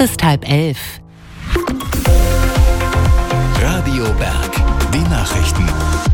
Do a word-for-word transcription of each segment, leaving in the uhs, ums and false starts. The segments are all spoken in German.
ist halb elf. Radio Berg, die Nachrichten.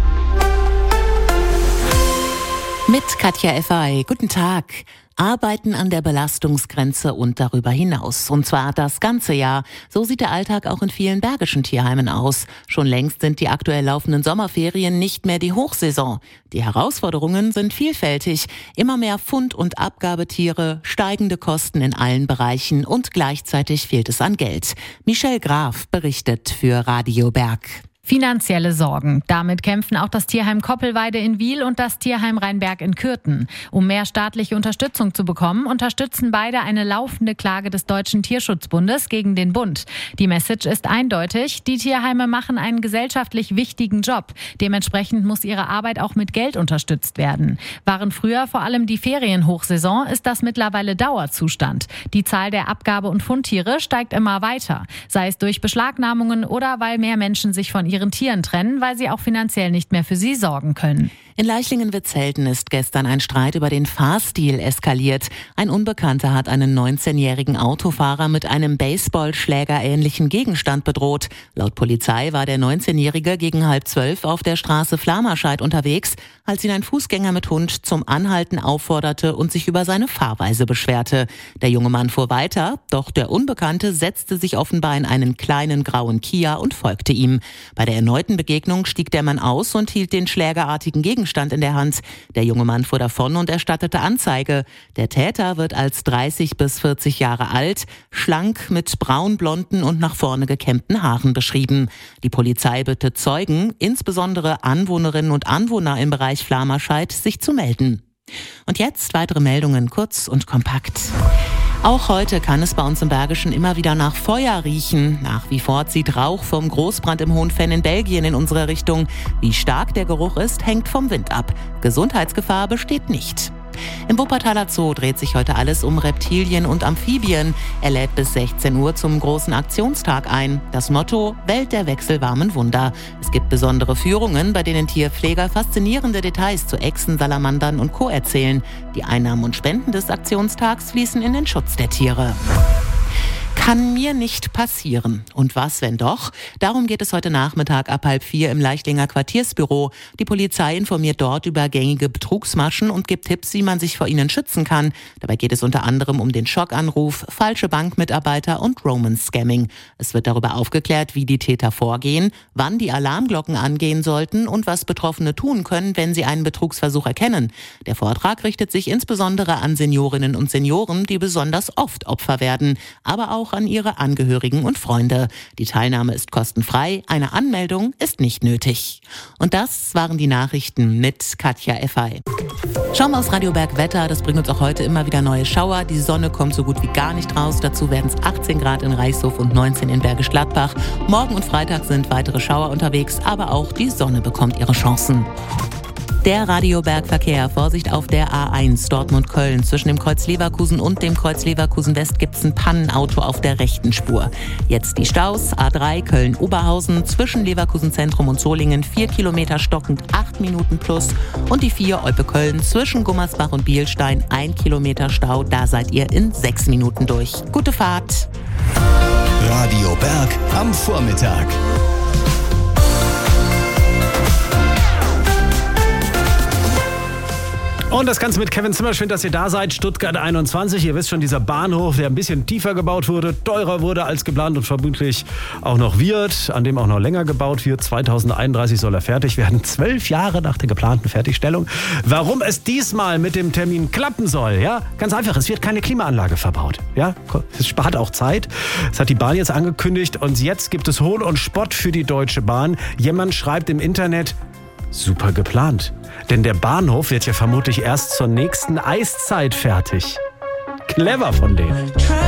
Mit Katja Effay. Guten Tag. Arbeiten an der Belastungsgrenze und darüber hinaus. Und zwar das ganze Jahr. So sieht der Alltag auch in vielen bergischen Tierheimen aus. Schon längst sind die aktuell laufenden Sommerferien nicht mehr die Hochsaison. Die Herausforderungen sind vielfältig. Immer mehr Fund- und Abgabetiere, steigende Kosten in allen Bereichen und gleichzeitig fehlt es an Geld. Michelle Graf berichtet für Radio Berg. Finanzielle Sorgen. Damit kämpfen auch das Tierheim Koppelweide in Wiel und das Tierheim Rheinberg in Kürten. Um mehr staatliche Unterstützung zu bekommen, unterstützen beide eine laufende Klage des Deutschen Tierschutzbundes gegen den Bund. Die Message ist eindeutig. Die Tierheime machen einen gesellschaftlich wichtigen Job. Dementsprechend muss ihre Arbeit auch mit Geld unterstützt werden. Waren früher vor allem die Ferienhochsaison, ist das mittlerweile Dauerzustand. Die Zahl der Abgabe- und Fundtiere steigt immer weiter. Sei es durch Beschlagnahmungen oder weil mehr Menschen sich von ihren ihren Tieren trennen, weil sie auch finanziell nicht mehr für sie sorgen können. In Leichlingen-Witzelten ist gestern ein Streit über den Fahrstil eskaliert. Ein Unbekannter hat einen neunzehnjährigen Autofahrer mit einem Baseballschläger-ähnlichen Gegenstand bedroht. Laut Polizei war der neunzehnjährige gegen halb zwölf auf der Straße Flamerscheid unterwegs, als ihn ein Fußgänger mit Hund zum Anhalten aufforderte und sich über seine Fahrweise beschwerte. Der junge Mann fuhr weiter, doch der Unbekannte setzte sich offenbar in einen kleinen grauen Kia und folgte ihm. Bei der erneuten Begegnung stieg der Mann aus und hielt den schlägerartigen Gegenstand in der Hand. Der junge Mann fuhr davon und erstattete Anzeige. Der Täter wird als dreißig bis vierzig Jahre alt, schlank mit braun-blonden und nach vorne gekämmten Haaren beschrieben. Die Polizei bittet Zeugen, insbesondere Anwohnerinnen und Anwohner im Bereich Flamerscheid, sich zu melden. Und jetzt weitere Meldungen, kurz und kompakt. Auch heute kann es bei uns im Bergischen immer wieder nach Feuer riechen. Nach wie vor zieht Rauch vom Großbrand im Hohenfenn in Belgien in unsere Richtung. Wie stark der Geruch ist, hängt vom Wind ab. Gesundheitsgefahr besteht nicht. Im Wuppertaler Zoo dreht sich heute alles um Reptilien und Amphibien. Er lädt bis sechzehn Uhr zum großen Aktionstag ein. Das Motto: Welt der wechselwarmen Wunder. Es gibt besondere Führungen, bei denen Tierpfleger faszinierende Details zu Echsen, Salamandern und Co. erzählen. Die Einnahmen und Spenden des Aktionstags fließen in den Schutz der Tiere. Kann mir nicht passieren. Und was, wenn doch? Darum geht es heute Nachmittag ab halb vier im Leichtlinger Quartiersbüro. Die Polizei informiert dort über gängige Betrugsmaschen und gibt Tipps, wie man sich vor ihnen schützen kann. Dabei geht es unter anderem um den Schockanruf, falsche Bankmitarbeiter und Romance-Scamming. Es wird darüber aufgeklärt, wie die Täter vorgehen, wann die Alarmglocken angehen sollten und was Betroffene tun können, wenn sie einen Betrugsversuch erkennen. Der Vortrag richtet sich insbesondere an Seniorinnen und Senioren, die besonders oft Opfer werden, aber auch an ihre Angehörigen und Freunde. Die Teilnahme ist kostenfrei, eine Anmeldung ist nicht nötig. Und das waren die Nachrichten mit Katja Effay. Schauen wir aufs Radio Berg Wetter, das bringt uns auch heute immer wieder neue Schauer. Die Sonne kommt so gut wie gar nicht raus, dazu werden es achtzehn Grad in Reichshof und neunzehn in Bergisch Gladbach. Morgen und Freitag sind weitere Schauer unterwegs, aber auch die Sonne bekommt ihre Chancen. Der Radio Berg Verkehr. Vorsicht auf der A eins Dortmund-Köln. Zwischen dem Kreuz Leverkusen und dem Kreuz Leverkusen West gibt es ein Pannenauto auf der rechten Spur. Jetzt die Staus. A drei Köln-Oberhausen zwischen Leverkusen Zentrum und Solingen vier Kilometer stockend, acht Minuten plus. Und die vier Olpe-Köln zwischen Gummersbach und Bielstein ein Kilometer Stau. Da seid ihr in sechs Minuten durch. Gute Fahrt. Radio Berg am Vormittag. Und das Ganze mit Kevin Zimmer. Schön, dass ihr da seid. Stuttgart einundzwanzig. Ihr wisst schon, dieser Bahnhof, der ein bisschen tiefer gebaut wurde, teurer wurde als geplant und vermutlich auch noch wird, an dem auch noch länger gebaut wird. zweitausendeinunddreißig soll er fertig werden. Zwölf Jahre nach der geplanten Fertigstellung. Warum es diesmal mit dem Termin klappen soll? Ja, ganz einfach. Es wird keine Klimaanlage verbaut. Ja, es spart auch Zeit. Das hat die Bahn jetzt angekündigt. Und jetzt gibt es Hohn und Spott für die Deutsche Bahn. Jemand schreibt im Internet: Super geplant. Denn der Bahnhof wird ja vermutlich erst zur nächsten Eiszeit fertig. Clever von denen.